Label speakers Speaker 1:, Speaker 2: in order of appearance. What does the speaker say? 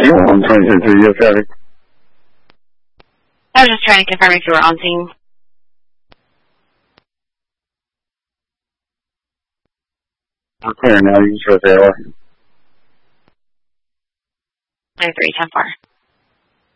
Speaker 1: 126 traffic.
Speaker 2: I was just trying to confirm if you were on scene.
Speaker 1: We're clear now. You can start the hour.
Speaker 2: 93, 10-4.